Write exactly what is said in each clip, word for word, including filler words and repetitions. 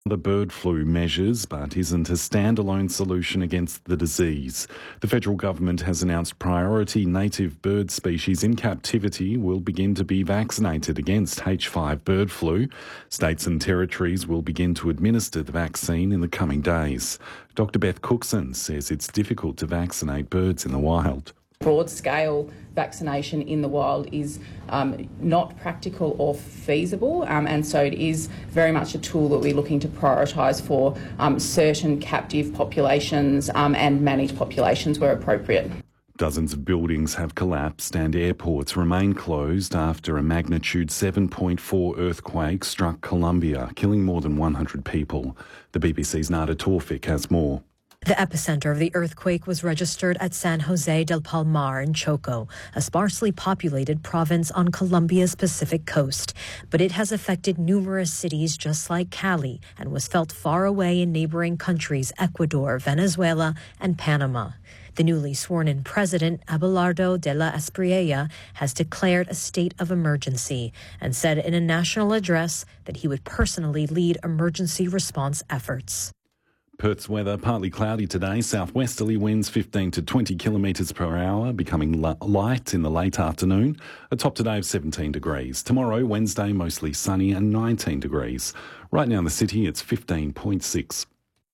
The bird flu measures, but isn't a standalone solution against the disease. The federal government has announced priority native bird species in captivity will begin to be vaccinated against H five bird flu. States and territories will begin to administer the vaccine in the coming days. Doctor Beth Cookson says it's difficult to vaccinate birds in the wild. Broad-scale vaccination in the wild is um, not practical or feasible, um, and so it is very much a tool that we're looking to prioritise for um, certain captive populations um, and managed populations where appropriate. Dozens of buildings have collapsed and airports remain closed after a magnitude seven point four earthquake struck Colombia, killing more than one hundred people. The B B C's Nada Tawfik has more. The epicenter of the earthquake was registered at San Jose del Palmar in Choco, a sparsely populated province on Colombia's Pacific coast. But it has affected numerous cities just like Cali and was felt far away in neighboring countries Ecuador, Venezuela, and Panama. The newly sworn-in president, Abelardo de la Espriella, has declared a state of emergency and said in a national address that he would personally lead emergency response efforts. Perth's weather, partly cloudy today, southwesterly winds fifteen to twenty kilometres per hour, becoming light in the late afternoon. A top today of seventeen degrees. Tomorrow, Wednesday, mostly sunny and nineteen degrees. Right now in the city, it's fifteen point six.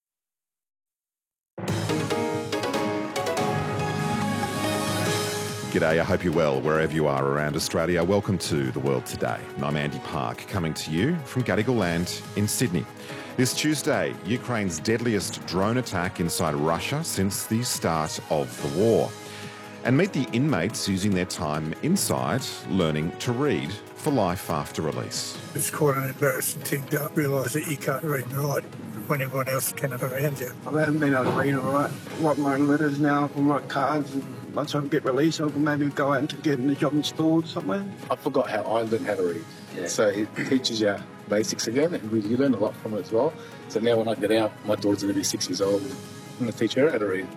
G'day, I hope you're well wherever you are around Australia. Welcome to The World Today. I'm Andy Park, coming to you from Gadigal Land in Sydney. This Tuesday, Ukraine's deadliest drone attack inside Russia since the start of the war. And meet the inmates using their time inside learning to read for life after release. It's quite an embarrassing thing to realise that you can't read and write when everyone else can around you. I haven't been able to read or write, write my own letters now, I can write cards, and once I get released, I can maybe go out and get in a job in store somewhere. I forgot how I learned how to read. Yeah. So it teaches you basics again, and you learn a lot from it as well. So now when I get out, my daughter's going to be six years old. I'm going to teach her how to read.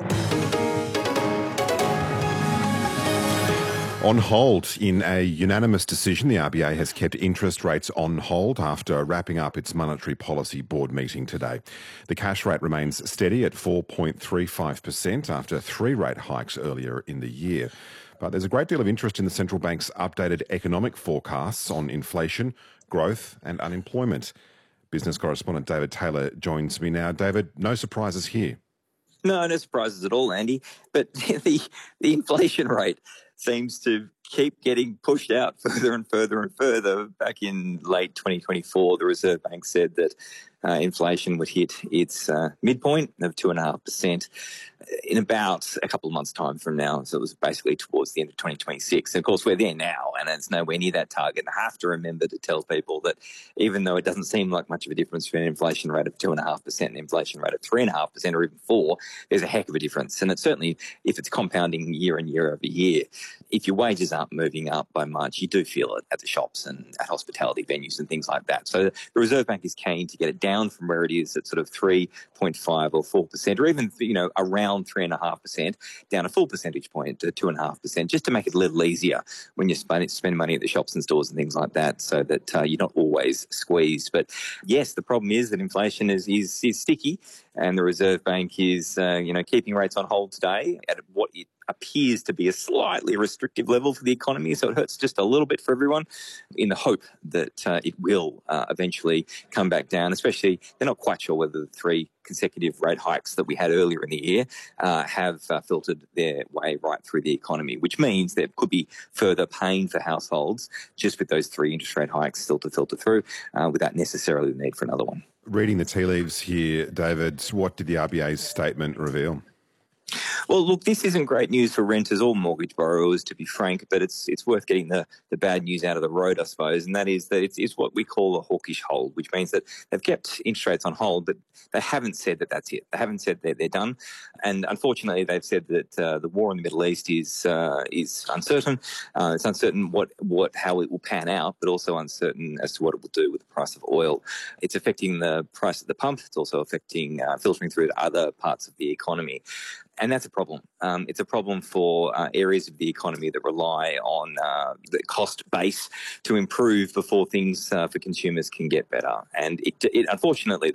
On hold, in a unanimous decision, the R B A has kept interest rates on hold after wrapping up its Monetary Policy Board meeting today. The cash rate remains steady at four point three five percent after three rate hikes earlier in the year. But there's a great deal of interest in the central bank's updated economic forecasts on inflation, growth and unemployment. Business correspondent David Taylor joins me now. David, no surprises here. No, no surprises at all, Andy. But the the inflation rate seems to keep getting pushed out further and further and further. Back in late twenty twenty-four, the Reserve Bank said that uh, inflation would hit its uh, midpoint of two point five percent in about a couple of months' time from now. So it was basically towards the end of twenty twenty-six. And of course, we're there now, and it's nowhere near that target. And I have to remember to tell people that even though it doesn't seem like much of a difference between an inflation rate of two point five percent and an inflation rate of three point five percent or even four, there's a heck of a difference. And it's certainly, if it's compounding year and year over year, if your wages aren't moving up by much, you do feel it at the shops and at hospitality venues and things like that. So the Reserve Bank is keen to get it down from where it is at sort of three point five or four percent, or even, you know, around three point five percent, down a full percentage point to two point five percent, just to make it a little easier when you spend, spend money at the shops and stores and things like that, so that uh, you're not always squeezed. But yes, the problem is that inflation is is, is sticky, and the Reserve Bank is, uh, you know, keeping rates on hold today at what it appears to be a slightly restrictive level for the economy, so it hurts just a little bit for everyone, in the hope that uh, it will uh, eventually come back down. Especially, they're not quite sure whether the three consecutive rate hikes that we had earlier in the year uh, have uh, filtered their way right through the economy, which means there could be further pain for households just with those three interest rate hikes still to filter through uh, without necessarily the need for another one. Reading the tea leaves here, David, what did the R B A's statement reveal? Well, look, this isn't great news for renters or mortgage borrowers, to be frank, but it's it's worth getting the, the bad news out of the road, I suppose, and that is that it's, it's what we call a hawkish hold, which means that they've kept interest rates on hold, but they haven't said that that's it. They haven't said that they're done, and unfortunately, they've said that uh, the war in the Middle East is uh, is uncertain. Uh, it's uncertain what, what how it will pan out, but also uncertain as to what it will do with the price of oil. It's affecting the price at the pump. It's also affecting uh, filtering through to other parts of the economy. and that's a problem. Um, it's a problem for uh, areas of the economy that rely on uh, the cost base to improve before things uh, for consumers can get better. And it, it unfortunately,